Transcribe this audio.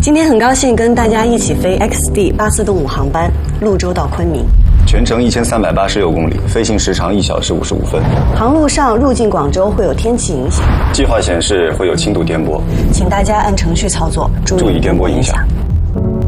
今天很高兴跟大家一起飞 XD 巴斯动5航班，潞州到昆明， 全程1386公里，飞行时长1小时55分。 航路上入境广州会有天气影响， 计划显示会有轻度颠簸， 请大家按程序操作，注意颠簸影响。